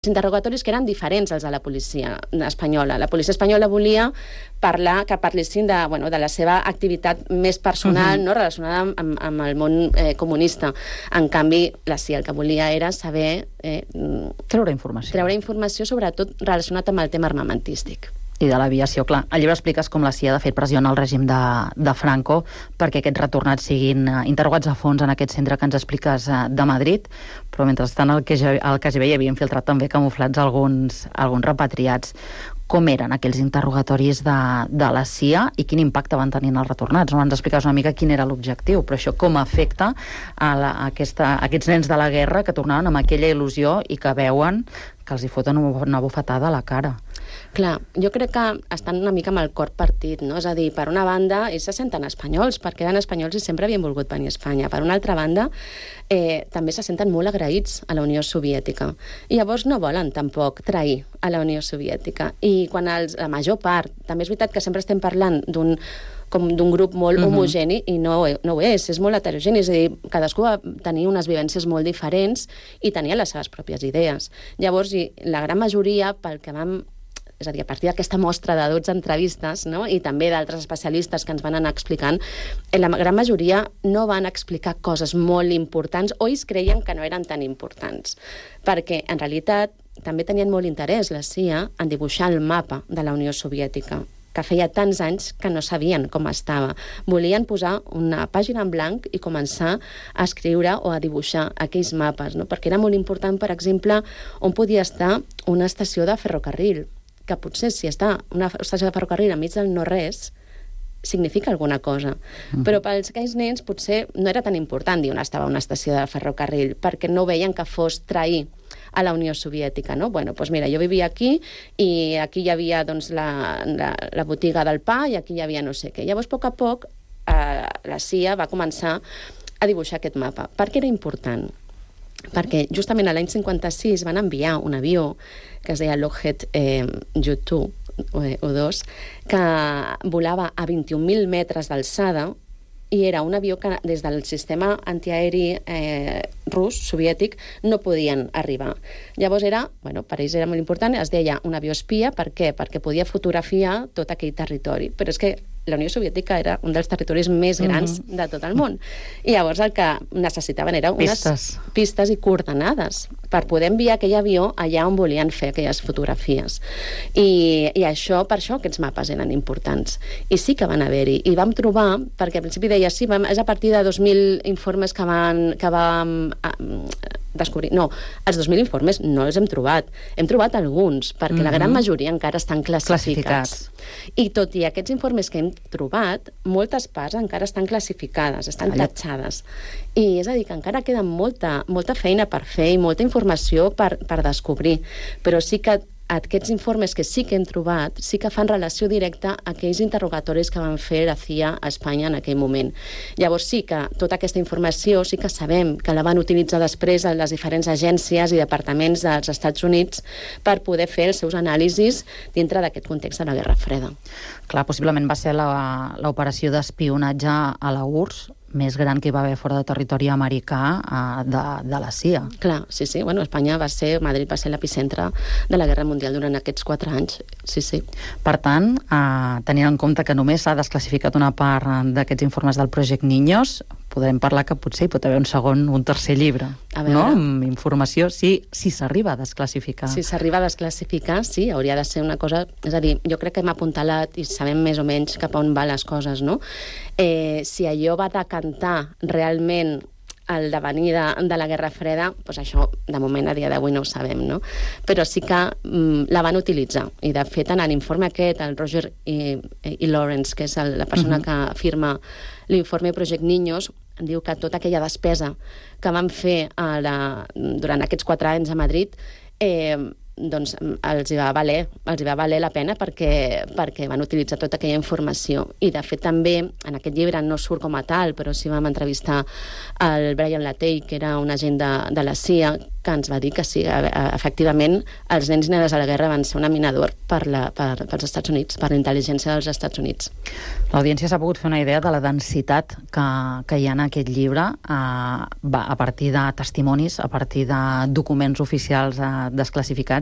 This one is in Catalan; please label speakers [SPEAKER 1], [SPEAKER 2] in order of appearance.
[SPEAKER 1] interrogatoris que eren diferents als de la policia espanyola. La policia espanyola volia que parlessin de la seva activitat més personal, no, relacionada amb el món comunista. En canvi, la CIA el que volia era saber...
[SPEAKER 2] treure informació.
[SPEAKER 1] Treure informació, sobretot relacionat amb el tema armamentístic.
[SPEAKER 2] I de l'aviació, clar. Al llibre expliques com la CIA ha fet pressió en el règim de Franco perquè aquests retornats siguin interrogats a fons en aquest centre que ens expliques de Madrid, però mentrestant al KGB hi havien filtrat també camuflats alguns repatriats. Com eren aquells interrogatoris de la CIA i quin impacte van tenir en els retornats? No ens expliques una mica quin era l'objectiu, però això com afecta a aquests nens de la guerra que tornaven amb aquella il·lusió i que veuen que els hi foten una bufetada a la cara.
[SPEAKER 1] Clar, jo crec que estan una mica amb el cor partit, no? És a dir, per una banda, ells se senten espanyols, perquè eren espanyols i sempre havien volgut venir a Espanya. Per una altra banda, també se senten molt agraïts a la Unió Soviètica. I llavors no volen tampoc trair a la Unió Soviètica. I quan la major part, també és veritat que sempre estem parlant d'un grup molt homogeni, i no ho és molt heterogeni, és a dir, cadascú va tenir unes vivències molt diferents i tenia les seves pròpies idees. Llavors, la gran majoria, pel que vam... És a dir, a partir d'aquesta mostra de 12 entrevistes, no? I també d'altres especialistes que ens van anar explicant, la gran majoria no van explicar coses molt importants o ells creien que no eren tan importants. Perquè, en realitat, també tenien molt interès, la CIA, en dibuixar el mapa de la Unió Soviètica, que feia tants anys que no sabien com estava. Volien posar una pàgina en blanc i començar a escriure o a dibuixar aquells mapes, no? Perquè era molt important, per exemple, on podia estar una estació de ferrocarril, que potser si està una estació de ferrocarril enmig del no-res, significa alguna cosa. Però per aquells nens potser no era tan important dir on estava una estació de ferrocarril, perquè no veien que fos trair a la Unió Soviètica, no? Bueno, doncs mira, jo vivia aquí i aquí hi havia doncs, la botiga del pa i aquí hi havia no sé què. Llavors, a poc, la CIA va començar a dibuixar aquest mapa. Per què era important? Perquè justament l'any 56 van enviar un avió que es deia Lockheed U-2, que volava a 21.000 metres d'alçada i era un avió que des del sistema antiaeri rus, soviètic, no podien arribar. Llavors per ells era molt important, es deia un avió espia, per què? Perquè podia fotografiar tot aquell territori, però és que la Unió Soviètica era un dels territoris més grans de tot el món. I llavors el que necessitaven era unes pistes i coordenades per poder enviar aquell avió allà on volien fer aquelles fotografies. I per això aquests mapes eren importants. I sí que van haver-hi. I vam trobar, perquè al principi deia, sí, és a partir de 2.000 informes que vam descobrir. No, els 2.000 informes no els hem trobat. Hem trobat alguns, perquè la gran majoria encara estan classificats. I tot i aquests informes que hem trobat, moltes parts encara estan classificades, estan tatxades. I és a dir, que encara queda molta feina per fer i molta informació per descobrir. Però sí que aquests informes que sí que hem trobat sí que fan relació directa a aquells interrogatoris que van fer la CIA a Espanya en aquell moment. Llavors sí que tota aquesta informació sí que sabem que la van utilitzar després a les diferents agències i departaments dels Estats Units per poder fer els seus anàlisis dintre d'aquest context de la Guerra Freda.
[SPEAKER 2] Clar, possiblement va ser l'operació d'espionatge a la URSS més gran que hi va haver fora de territori americà de la CIA.
[SPEAKER 1] Clar, sí. Espanya Madrid va ser l'epicentre de la Guerra Mundial durant aquests 4 anys. Sí.
[SPEAKER 2] Per tant, tenint en compte que només s'ha desclassificat una part d'aquests informes del Project Niños, podrem parlar que potser hi pot haver un tercer llibre, no? Amb informació, si s'arriba a desclassificar.
[SPEAKER 1] Si s'arriba a desclassificar, sí, hauria de ser una cosa... És a dir, jo crec que hem apuntalat i sabem més o menys cap a on van les coses, no? Si allò va decantar realment el devenir de la Guerra Freda, doncs això, de moment, a dia d'avui no ho sabem, no? Però sí que la van utilitzar. I, de fet, en l'informe aquest, el Roger i Lawrence, que és la persona que firma l'informe Project Niños, diu que tota aquella despesa que van fer durant aquests 4 anys a Madrid doncs els hi va valer la pena perquè van utilitzar tota aquella informació. I, de fet, també en aquest llibre no surt com a tal, però sí vam entrevistar el Brian Latey, que era un agent de la CIA, que ens va dir que sí, efectivament, els nens i nenes a la guerra van ser una mina d'or pels Estats Units, per la intel·ligència dels Estats Units.
[SPEAKER 2] L'audiència s'ha pogut fer una idea de la densitat que hi ha en aquest llibre a partir de testimonis, a partir de documents oficials desclassificats